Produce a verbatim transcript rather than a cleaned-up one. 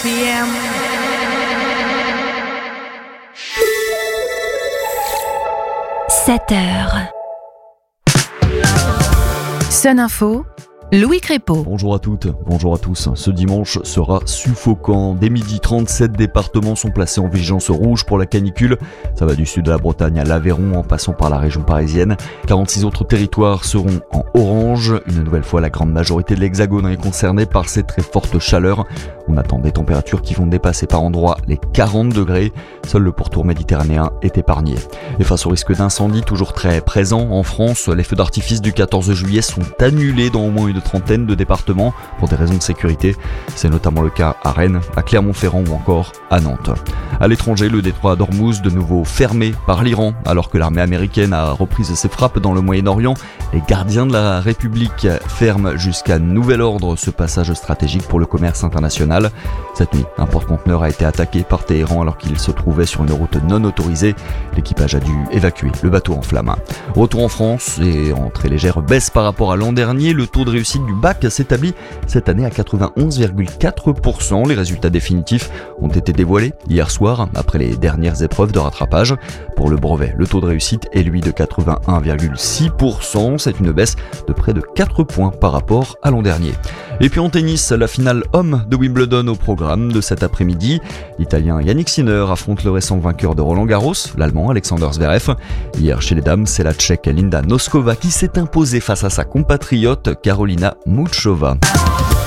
p m. sept heures. Sun Info, Louis Crépeau. Bonjour à toutes, bonjour à tous. Ce dimanche sera suffocant. Dès midi, trente-sept départements sont placés en vigilance rouge pour la canicule. Ça va du sud de la Bretagne à l'Aveyron en passant par la région parisienne. quarante-six autres territoires seront en orange. Une nouvelle fois, la grande majorité de l'Hexagone est concernée par ces très fortes chaleurs. On attend des températures qui vont dépasser par endroits les quarante degrés. Seul le pourtour méditerranéen est épargné. Et face au risque d'incendie toujours très présent en France, les feux d'artifice du quatorze juillet sont annulés dans au moins une trentaine de départements pour des raisons de sécurité. C'est notamment le cas à Rennes, à Clermont-Ferrand ou encore à Nantes. À l'étranger, le détroit d'Ormuz de nouveau fermé par l'Iran alors que l'armée américaine a repris ses frappes dans le Moyen-Orient. Les gardiens de la République ferment jusqu'à nouvel ordre ce passage stratégique pour le commerce international. Cette nuit, un porte-conteneur a été attaqué par Téhéran alors qu'il se trouvait sur une route non autorisée. L'équipage a dû évacuer le bateau en flammes. Retour en France et en très légère baisse par rapport à l'an dernier, le taux de réussite du bac s'établit cette année à quatre-vingt-onze virgule quatre pour cent. Les résultats définitifs ont été dévoilés hier soir après les dernières épreuves de rattrapage. Pour le brevet, le taux de réussite est lui de quatre-vingt-un virgule six pour cent. C'est une baisse de près de quatre points par rapport à l'an dernier. Et puis en tennis, la finale homme de Wimbledon au programme de cet après-midi. L'Italien Yannick Sinner affronte le récent vainqueur de Roland-Garros, l'Allemand Alexander Zverev. Hier chez les dames, c'est la Tchèque Linda Noskova qui s'est imposée face à sa compatriote Karolina Muchova.